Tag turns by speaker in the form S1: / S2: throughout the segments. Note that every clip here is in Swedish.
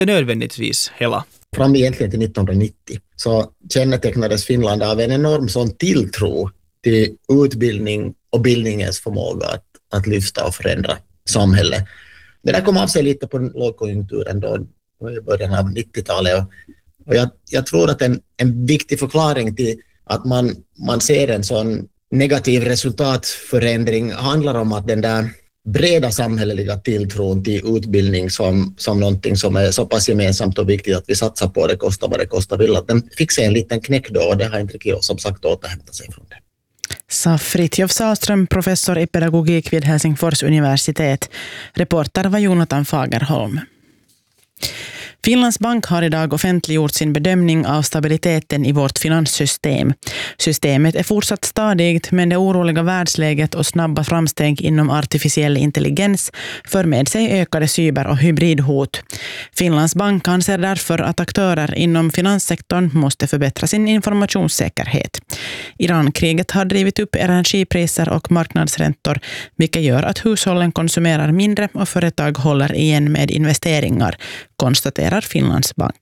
S1: nödvändigtvis hela.
S2: Fram egentligen till 1990 så kännetecknades Finland av en enorm sån tilltro till utbildning och bildningens förmåga att lyfta och förändra samhället. Det där kom av sig lite på lågkonjunkturen då i början av 90-talet. Och jag tror att en viktig förklaring till att man ser en sån negativ resultatförändring handlar om att den där breda samhälleliga tilltron till utbildning som någonting som är så pass gemensamt och viktigt att vi satsar på det, kostar vad det kostar vill, att den fick sig en liten knäck då, och det har inte Kio som sagt återhämtat sig från det.
S3: Sa Fritjof Sahlström, professor i pedagogik vid Helsingfors universitet. Reporter var Jonathan Fagerholm. Finlands bank har idag offentliggjort sin bedömning av stabiliteten i vårt finanssystem. Systemet är fortsatt stadigt, men det oroliga världsläget och snabba framsteg inom artificiell intelligens för med sig ökade cyber- och hybridhot. Finlands bank anser därför att aktörer inom finanssektorn måste förbättra sin informationssäkerhet. Irankriget har drivit upp energipriser och marknadsräntor, vilket gör att hushållen konsumerar mindre och företag håller igen med investeringar, konstaterar Finlands bank.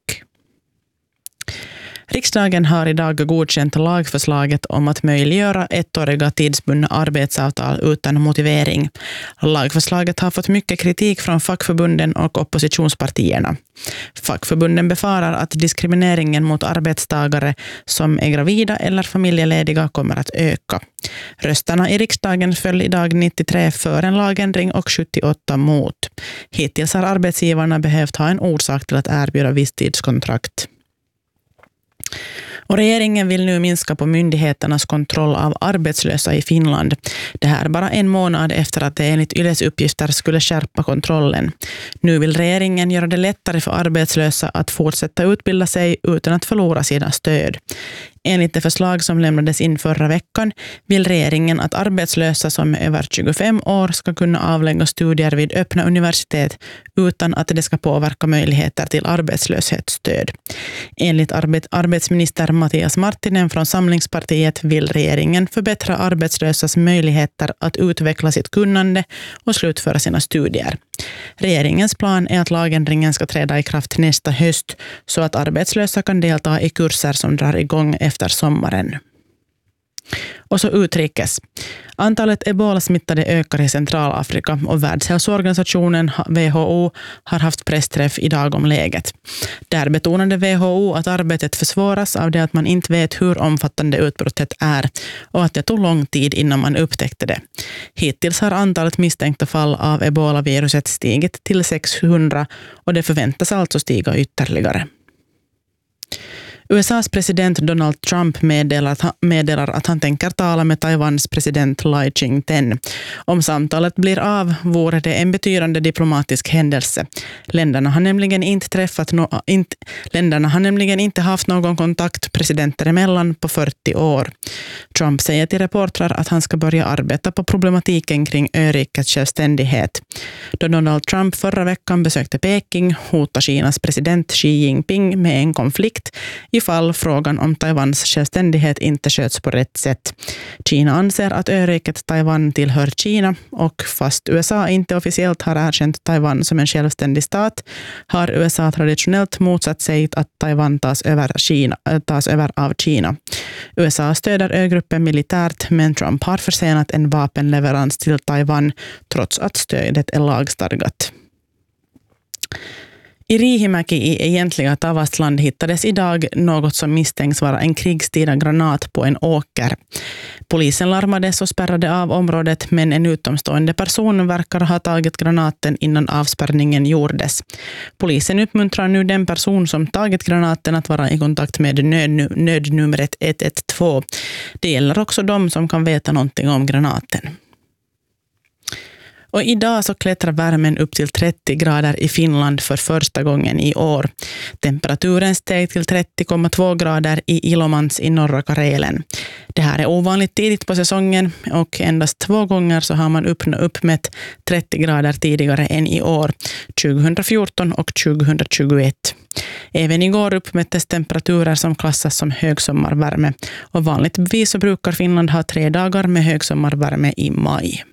S3: Riksdagen har idag godkänt lagförslaget om att möjliggöra ettåriga tidsbundna arbetsavtal utan motivering. Lagförslaget har fått mycket kritik från fackförbunden och oppositionspartierna. Fackförbunden befarar att diskrimineringen mot arbetstagare som är gravida eller familjelediga kommer att öka. Rösterna i riksdagen föll idag 93 för en lagändring och 78 mot. Hittills har arbetsgivarna behövt ha en orsak till att erbjuda visstidskontrakt. Och regeringen vill nu minska på myndigheternas kontroll av arbetslösa i Finland. Det här bara en månad efter att det enligt Yles uppgifter skulle skärpa kontrollen. Nu vill regeringen göra det lättare för arbetslösa att fortsätta utbilda sig utan att förlora sina stöd. Enligt det förslag som lämnades in förra veckan vill regeringen att arbetslösa som är över 25 år ska kunna avlägga studier vid öppna universitet utan att det ska påverka möjligheter till arbetslöshetsstöd. Enligt arbetsminister Mattias Marttinen från Samlingspartiet vill regeringen förbättra arbetslösas möjligheter att utveckla sitt kunnande och slutföra sina studier. Regeringens plan är att lagändringen ska träda i kraft nästa höst så att arbetslösa kan delta i kurser som drar igång efter sommaren. Och så utrikes. Antalet ebola-smittade ökar i Centralafrika och Världshälsoorganisationen WHO har haft pressträff idag om läget. Där betonade WHO att arbetet försvåras av det att man inte vet hur omfattande utbrottet är och att det tog lång tid innan man upptäckte det. Hittills har antalet misstänkta fall av ebola-viruset stigit till 600 och det förväntas alltså stiga USAs president Donald Trump meddelar att han tänker tala med Taiwans president Lai Ching-te. Om samtalet blir av vore det en betydande diplomatisk händelse. Länderna har nämligen inte haft någon kontakt presidenter emellan på 40 år. Trump säger till reportrar att han ska börja arbeta på problematiken kring örikets självständighet. Då Donald Trump förra veckan besökte Peking hotar Kinas president Xi Jinping med en konflikt ifall frågan om Taiwans självständighet inte sköts på rätt sätt. Kina anser att öriket Taiwan tillhör Kina och fast USA inte officiellt har erkänt Taiwan som en självständig stat har USA traditionellt motsatt sig att Taiwan tas över av Kina. USA stöder ögruppen militärt men Trump har försenat en vapenleverans till Taiwan trots att stödet är lagstadgat. I Riihimäki i egentliga Tavastland hittades idag något som misstänks vara en krigstida granat på en åker. Polisen larmades och spärrade av området men en utomstående person verkar ha tagit granaten innan avspärrningen gjordes. Polisen uppmuntrar nu den person som tagit granaten att vara i kontakt med nödnumret 112. Det gäller också de som kan veta någonting om granaten. Och idag så klättrar värmen upp till 30 grader i Finland för första gången i år. Temperaturen steg till 30,2 grader i Ilomantsi i norra Karelen. Det här är ovanligt tidigt på säsongen och endast 2 gånger så har man uppmätt 30 grader tidigare än i år, 2014 och 2021. Även igår uppmättes temperaturer som klassas som högsommarvärme och vanligtvis så brukar Finland ha 3 dagar med högsommarvärme i maj.